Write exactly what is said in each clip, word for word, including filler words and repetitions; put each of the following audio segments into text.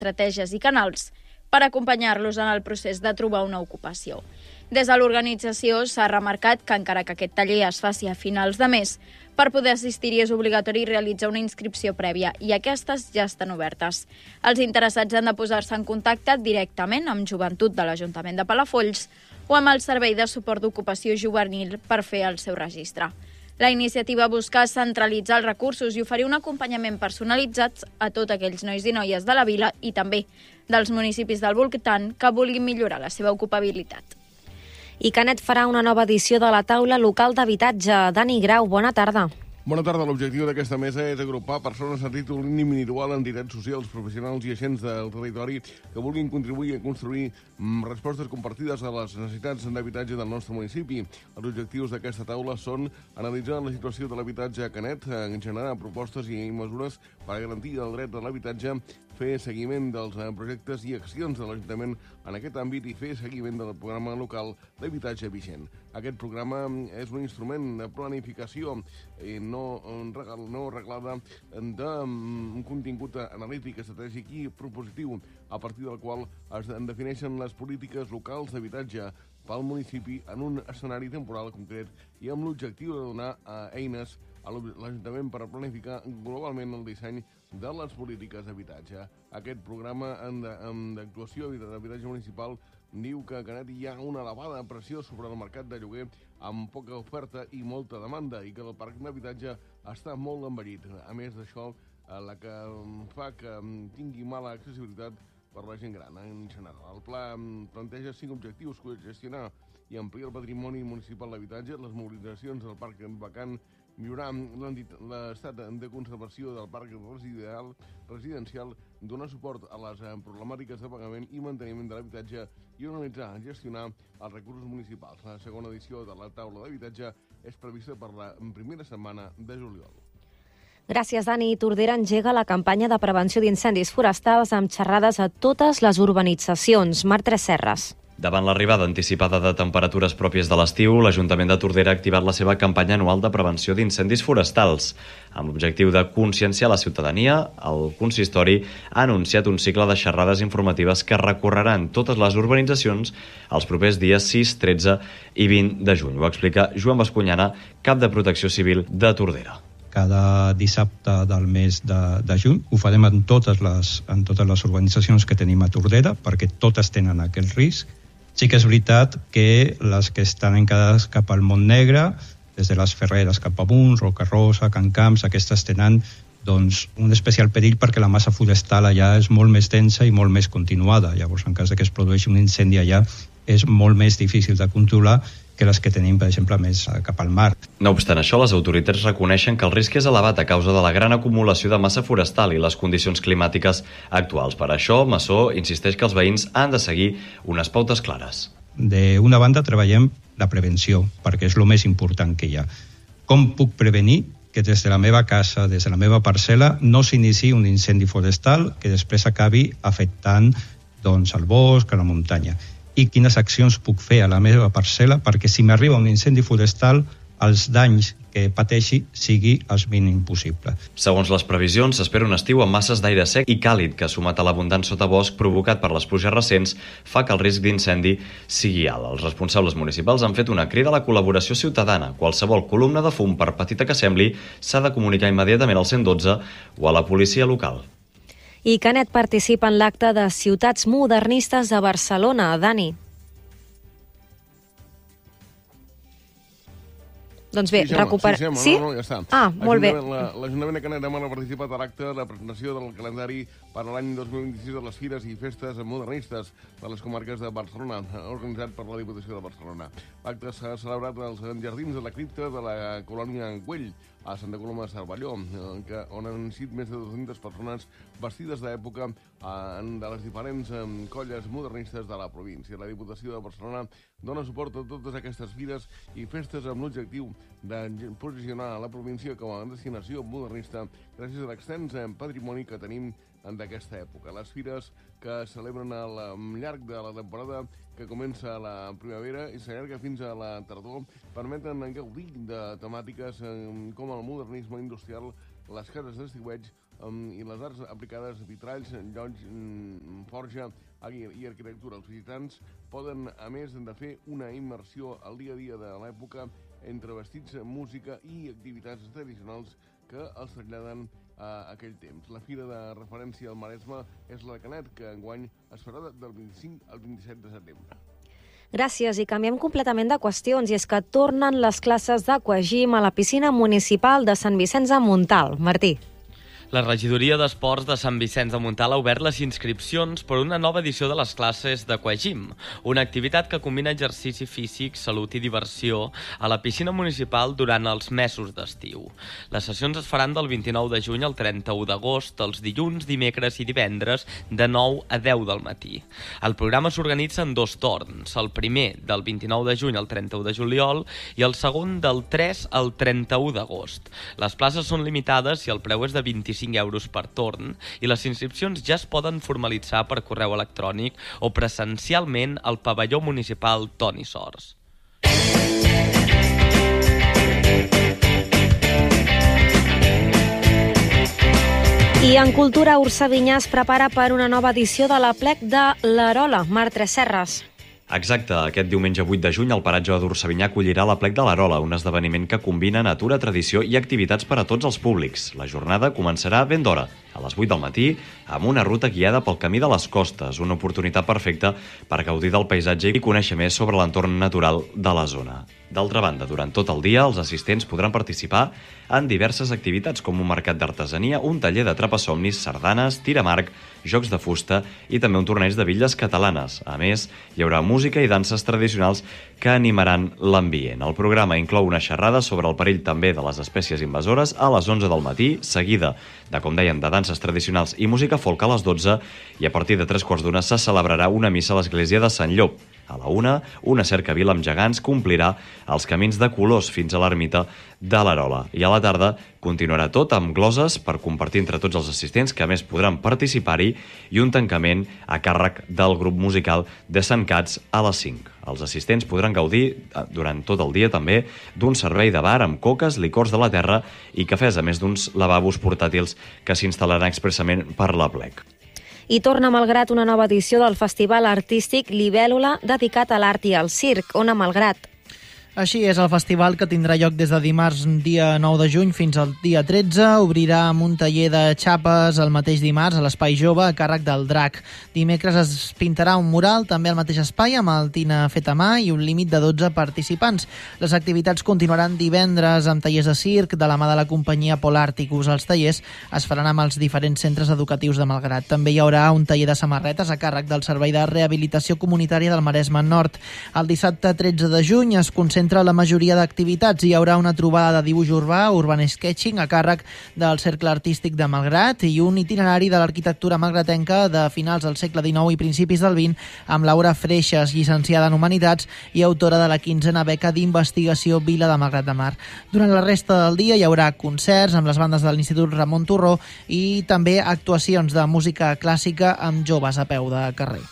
estratègies i canals per acompanyar-los en el procés de trobar una ocupació. Des de l'organització s'ha remarcat que encara que aquest taller es faci a finals de mes, per poder assistir-hi és obligatori realitzar una inscripció prèvia i aquestes ja estan obertes. Els interessats han de posar-se en contacte directament amb Joventut de l'Ajuntament de Palafolls o amb el Servei de Suport d'Ocupació Juvenil per fer el seu registre. La iniciativa busca centralitzar els recursos i oferir un acompanyament personalitzat a tots aquells nois i noies de la vila i també dels municipis del voltant que vulguin millorar la seva ocupabilitat. I Canet farà una nova edició de la taula local d'habitatge. Dani Grau, bona tarda. Bona tarda. L'objectiu d'aquesta mesa és agrupar persones a títol individual, entitats socials, professionals i agents del territori que vulguin contribuir a construir respostes compartides a les necessitats d'habitatge del nostre municipi. Els objectius d'aquesta taula són analitzar la situació de l'habitatge a Canet, generar propostes i mesures per garantir el dret a l'habitatge, fer seguiment dels projectes i accions de l'Ajuntament en aquest àmbit i fer seguiment del programa local d'habitatge vigent. Aquest programa és un instrument de planificació no, no reglada d'un contingut analític, estratègic i propositiu, a partir del qual es defineixen les polítiques locals d'habitatge pel municipi en un escenari temporal concret i amb l'objectiu de donar eines a l'Ajuntament per planificar globalment el disseny de les polítiques d'habitatge. Aquest programa d'actuació d'habitatge municipal diu que a Canet hi ha una elevada pressió sobre el mercat de lloguer amb poca oferta i molta demanda i que el parc d'habitatge està molt envellit. A més d'això, la que fa que tingui mala accessibilitat per la gent gran en general. El pla planteja cinc objectius: gestionar i ampliar el patrimoni municipal d'habitatge, les mobilitzacions del parc vacant, millorar l'estat de conservació del parc residencial, residencial, donar suport a les problemàtiques de pagament i manteniment de l'habitatge i organitzar i gestionar els recursos municipals. La segona edició de la taula d'habitatge és prevista per la primera setmana de juliol. Gràcies, Dani. Tordera engega la campanya de prevenció d'incendis forestals amb xerrades a totes les urbanitzacions. Marc Tresserras. Davant l'arribada anticipada de temperatures pròpies de l'estiu, l'Ajuntament de Tordera ha activat la seva campanya anual de prevenció d'incendis forestals. Amb l'objectiu de conscienciar la ciutadania, el consistori ha anunciat un cicle de xerrades informatives que recorreran totes les urbanitzacions els propers dies sis, tretze i vint de juny. Ho explica Joan Bascunyana, cap de Protecció Civil de Tordera. Cada dissabte del mes de, de juny ho farem en totes, les, en totes les urbanitzacions que tenim a Tordera, perquè totes tenen aquest risc. Sí que és veritat que les que estan encadades cap al Montnegre, des de les Ferreres cap amunt, Rocarosa, Can Camps, aquestes tenen doncs, un especial perill perquè la massa forestal allà és molt més densa i molt més continuada. Llavors, en cas de que es produeixi un incendi allà, és molt més difícil de controlar que les que tenim, per exemple, més cap al mar. No obstant això, les autoritats reconeixen que el risc és elevat a causa de la gran acumulació de massa forestal i les condicions climàtiques actuals. Per això, Massó insisteix que els veïns han de seguir unes pautes clares. D'una banda, treballem la prevenció, perquè és el més important que hi ha. Com puc prevenir que des de la meva casa, des de la meva parcel·la, no s'iniciï un incendi forestal que després acabi afectant doncs, el bosc, a la muntanya? I quines accions puc fer a la meva parcel·la perquè si m'arriba un incendi forestal els danys que pateixi sigui el mínim possible. Segons les previsions, s'espera un estiu amb masses d'aire sec i càlid que, sumat a l'abundant sotabosc provocat per les pluges recents, fa que el risc d'incendi sigui alt. Els responsables municipals han fet una crida a la col·laboració ciutadana. Qualsevol columna de fum, per petita que sembli, s'ha de comunicar immediatament al cent dotze o a la policia local. I Canet participa en l'acte de Ciutats Modernistes de Barcelona. Dani. Doncs bé, sí, recupera... Sí, sí? No, no, ja està. Ah, molt bé. L'Ajuntament de Canet demà ha participat a l'acte de la presentació del calendari per a l'any dos mil vint-i-sis de les fires i festes modernistes de les comarques de Barcelona, organitzat per la Diputació de Barcelona. L'acte s'ha celebrat als jardins de la cripta de la colònia Güell, a Santa Coloma de Cervelló, que, on han sigut més de dues-centes persones vestides d'època de les diferents colles modernistes de la província. La Diputació de Barcelona dona suport a totes aquestes fires i festes amb l'objectiu de posicionar la província com a destinació modernista gràcies a l'extens patrimoni que tenim d'aquesta època. Les fires que es celebren al llarg de la temporada que comença a la primavera i s'allarga fins a la tardor permeten gaudir de temàtiques com el modernisme industrial, les cases d'estiueig, i les arts aplicades, vitralls, llocs, forja i arquitectura. Els visitants poden, a més de fer una immersió al dia a dia de l'època entre vestits, música i activitats tradicionals que els traslladen a aquell temps. La fira de referència al Maresme és la Canet, que enguany es farà del vint-i-cinc al vint-i-set de setembre. Gràcies, i canviem completament de qüestions, i és que tornen les classes d'aquagym a la piscina municipal de Sant Vicenç de Montalt. Martí. La regidoria d'Esports de Sant Vicenç de Montalt ha obert les inscripcions per una nova edició de les classes d'aquagym, una activitat que combina exercici físic, salut i diversió a la piscina municipal durant els mesos d'estiu. Les sessions es faran del vint-i-nou de juny al trenta-u d'agost, els dilluns, dimecres i divendres, de nou a deu del matí. El programa s'organitza en dos torns, el primer del vint-i-nou de juny al trenta-u de juliol i el segon del tres al trenta-u d'agost. Les places són limitades i el preu és de vint-i-cinc euros per torn, i les inscripcions ja es poden formalitzar per correu electrònic o presencialment al pavelló municipal Toni Sors. I en cultura, Ursavinyà es prepara per una nova edició de l'Aplec de l'Arola. Marc Tresserras. Exacte, aquest diumenge vuit de juny el paratge d'Ursavinyà acollirà l'Aplec de l'Arola, un esdeveniment que combina natura, tradició i activitats per a tots els públics. La jornada començarà ben d'hora, a les vuit del matí, amb una ruta guiada pel camí de les costes, una oportunitat perfecta per gaudir del paisatge i conèixer més sobre l'entorn natural de la zona. D'altra banda, durant tot el dia, els assistents podran participar en diverses activitats com un mercat d'artesania, un taller de trapasomnis, sardanes, tiramarc, jocs de fusta i també un torneig de bitlles catalanes. A més, hi haurà música i danses tradicionals que animaran l'ambient. El programa inclou una xerrada sobre el perill també de les espècies invasores a les onze del matí, seguida de, com dèiem, de danses tradicionals i música folk a les dotze, i a partir de tres quarts d'una se celebrarà una missa a l'església de Sant Llop. A la una, una cercavila amb gegants complirà els camins de colors fins a l'ermita de l'Arola. I a la tarda continuarà tot amb gloses per compartir entre tots els assistents, que a més podran participar-hi, i un tancament a càrrec del grup musical de Sant Cats a les cinc. Els assistents podran gaudir durant tot el dia també d'un servei de bar amb coques, licors de la terra i cafès, a més d'uns lavabos portàtils que s'instal·laran expressament per l'Aplec. I torna a Malgrat una nova edició del Festival Artístic Libèl·lula, dedicat a l'art i al circ. Ona Malgrat. Així és, el festival, que tindrà lloc des de dimarts dia nou de juny fins al dia tretze, obrirà amb un taller de xapes el mateix dimarts a l'Espai Jove a càrrec del Drac. Dimecres es pintarà un mural també al mateix espai amb el tina fet a mà i un límit de dotze participants. Les activitats continuaran divendres amb tallers de circ de la mà de la companyia Polarticus. Els tallers es faran amb els diferents centres educatius de Malgrat. També hi haurà un taller de samarretes a càrrec del Servei de Rehabilitació Comunitària del Maresme Nord. El dissabte tretze de juny es concentra Entre la majoria d'activitats. Hi haurà una trobada de dibuix urbà, Urban Sketching, a càrrec del Cercle Artístic de Malgrat, i un itinerari de l'arquitectura malgratenca de finals del segle dinou i principis del vint, amb Laura Freixas, llicenciada en Humanitats i autora de la quinzena beca d'investigació Vila de Malgrat de Mar. Durant la resta del dia hi haurà concerts amb les bandes de l'Institut Ramon Turró i també actuacions de música clàssica amb joves a peu de carrer.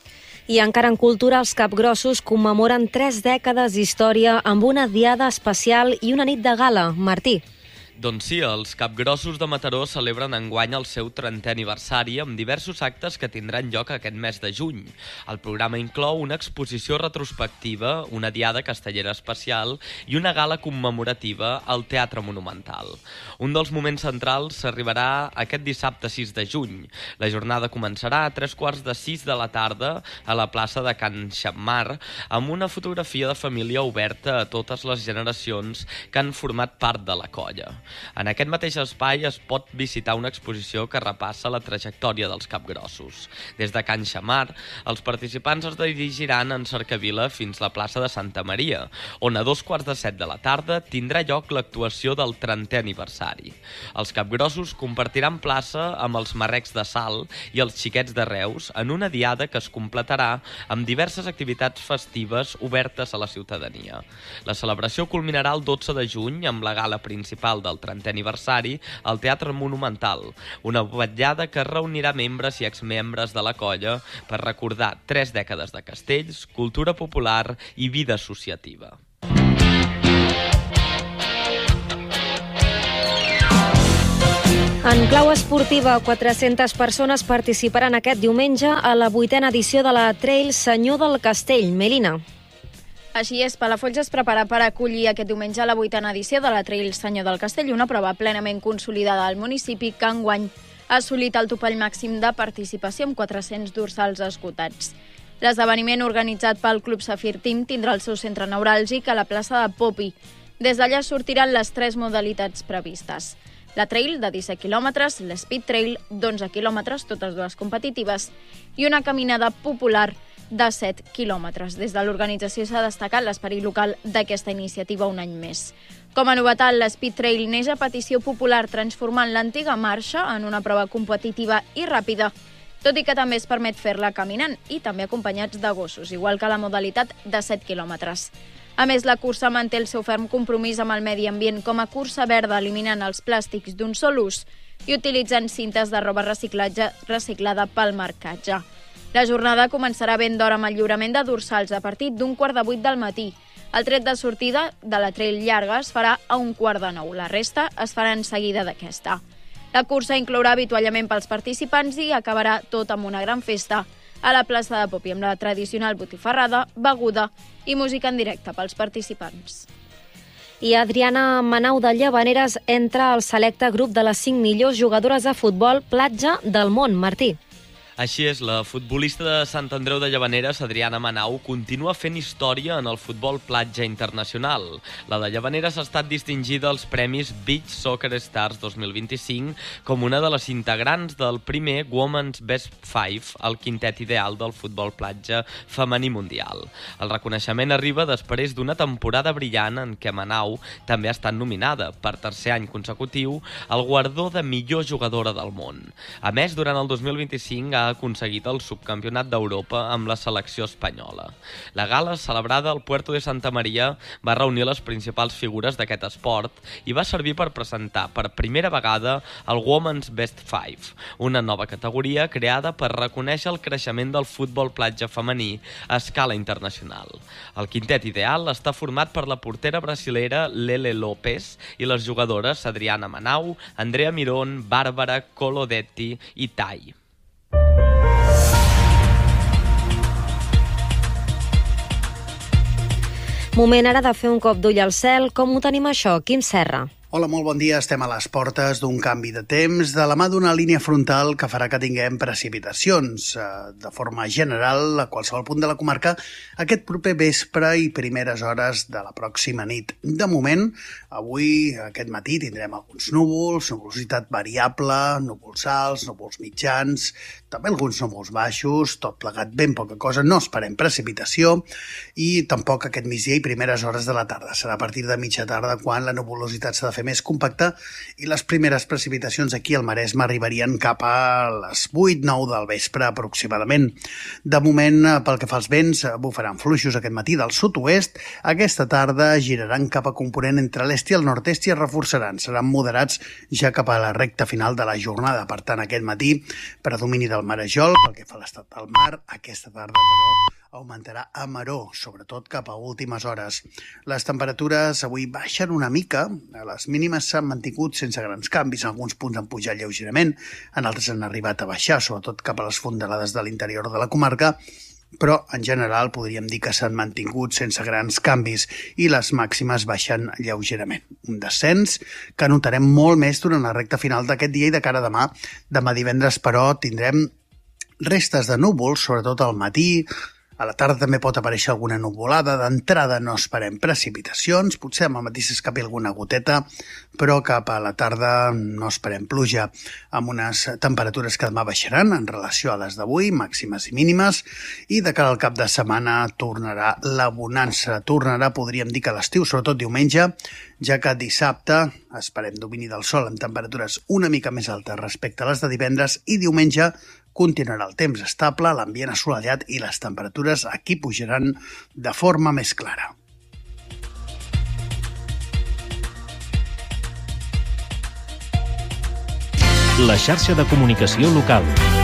I encara en cultura, els Capgrossos commemoren tres dècades d'història amb una diada especial i una nit de gala. Martí. Doncs sí, els Capgrossos de Mataró celebren enguany el seu trentè aniversari amb diversos actes que tindran lloc aquest mes de juny. El programa inclou una exposició retrospectiva, una diada castellera especial i una gala commemorativa al Teatre Monumental. Un dels moments centrals s'arribarà aquest dissabte sis de juny. La jornada començarà a tres quarts de sis de la tarda a la plaça de Can Xammar amb una fotografia de família oberta a totes les generacions que han format part de la colla. En aquest mateix espai es pot visitar una exposició que repassa la trajectòria dels Capgrossos. Des de Can Xammar, els participants es dirigiran en cercavila fins a la plaça de Santa Maria, on a dos quarts de set de la tarda tindrà lloc l'actuació del trentè aniversari. Els Capgrossos compartiran plaça amb els Marrecs de Salt i els Xiquets de Reus en una diada que es completarà amb diverses activitats festives obertes a la ciutadania. La celebració culminarà el dotze de juny amb la gala principal del trentè aniversari al Teatre Monumental, una vetllada que reunirà membres i exmembres de la colla per recordar tres dècades de castells, cultura popular i vida associativa. En clau esportiva, quatre-centes persones participaran aquest diumenge a la vuitena edició de la Trail Senyor del Castell. Melina. Així és, Palafolls es prepara per acollir aquest diumenge la vuitena edició de la Trail Senyor del Castell, una prova plenament consolidada al municipi que enguany ha assolit el topall màxim de participació amb quatre-cents dorsals esgotats. L'esdeveniment organitzat pel Club Safir Team tindrà el seu centre neuràlgic a la plaça de Popi. Des d'allà sortiran les tres modalitats previstes. La trail de disset quilòmetres, l'Speed Trail d'onze quilòmetres, totes dues competitives, i una caminada popular de set quilòmetres. Des de l'organització s'ha destacat l'esperit local d'aquesta iniciativa un any més. Com a novetat, l'Speed Trail neix a petició popular transformant l'antiga marxa en una prova competitiva i ràpida, tot i que també es permet fer-la caminant i també acompanyats de gossos, igual que la modalitat de set quilòmetres. A més, la cursa manté el seu ferm compromís amb el medi ambient com a cursa verda, eliminant els plàstics d'un sol ús i utilitzant cintes de roba reciclatge reciclada pel marcatge. La jornada començarà ben d'hora amb el lliurament de dorsals a partir d'un quart de vuit del matí. El tret de sortida de la trail llarga es farà a un quart de nou. La resta es farà en seguida d'aquesta. La cursa inclourà avituallament pels participants i acabarà tot amb una gran festa a la plaça de Popi, amb la tradicional botifarrada, beguda i música en directe pels participants. I Adriana Manau de Llavaneres entra al selecte grup de les cinc millors jugadores de futbol platja del món. Martí. Així és, la futbolista de Sant Andreu de Llavaneres, Adriana Manau, continua fent història en el futbol platja internacional. La de Llavaneres ha estat distingida als Premis Beach Soccer Stars dos mil vint-i-cinc com una de les integrants del primer Women's Best Five, el quintet ideal del futbol platja femení mundial. El reconeixement arriba després d'una temporada brillant en què Manau també ha estat nominada, per tercer any consecutiu, al guardó de millor jugadora del món. A més, durant el dos mil vint-i-cinc ha aconseguit el subcampionat d'Europa amb la selecció espanyola. La gala, celebrada al Puerto de Santa Maria, va reunir les principals figures d'aquest esport i va servir per presentar per primera vegada el Women's Best Five, una nova categoria creada per reconèixer el creixement del futbol platja femení a escala internacional. El quintet ideal està format per la portera brasilera Lele López i les jugadores Adriana Manau, Andrea Mirón, Bàrbara Colodetti i Tai. Moment ara de fer un cop d'ull al cel. Com ho tenim això? Quim Serra. Hola, molt bon dia. Estem a les portes d'un canvi de temps de la mà d'una línia frontal que farà que tinguem precipitacions. De forma general, a qualsevol punt de la comarca, aquest proper vespre i primeres hores de la pròxima nit. De moment, avui, aquest matí, tindrem alguns núvols, nuvolositat variable, núvols alts, núvols mitjans, també alguns núvols baixos, tot plegat ben poca cosa, no esperem precipitació i tampoc aquest migdia i primeres hores de la tarda. Serà a partir de mitja tarda quan la nuvolositat s'ha de fer més compacta i les primeres precipitacions aquí al Maresme arribarien cap a les vuit nou del vespre aproximadament. De moment, pel que fa als vents, bufaran fluixos aquest matí del sud-oest, aquesta tarda giraran cap a component entre l'est i el nord-est i es reforçaran, seran moderats ja cap a la recta final de la jornada. Per tant, aquest matí, predomini del marejol, pel que fa a l'estat del mar, aquesta tarda, però, augmentarà a maror, sobretot cap a últimes hores. Les temperatures avui baixen una mica, les mínimes s'han mantingut sense grans canvis, en alguns punts han pujat lleugerament, en altres han arribat a baixar, sobretot cap a les fondalades de l'interior de la comarca, però en general podríem dir que s'han mantingut sense grans canvis i les màximes baixen lleugerament. Un descens que notarem molt més durant la recta final d'aquest dia i de cara a demà. Demà divendres, però, tindrem restes de núvols, sobretot al matí. A la tarda també pot aparèixer alguna nuvolada. D'entrada no esperem precipitacions, potser al matí s'escapi alguna goteta, però cap a la tarda no esperem pluja, amb unes temperatures que demà baixaran en relació a les d'avui, màximes i mínimes, i de cara al cap de setmana tornarà la bonança. Tornarà, podríem dir que l'estiu, sobretot diumenge, ja que dissabte esperem domini del sol amb temperatures una mica més altes respecte a les de divendres i diumenge continuarà el temps estable, l'ambient assolellat i les temperatures aquí pujaran de forma més clara. La xarxa de comunicació local.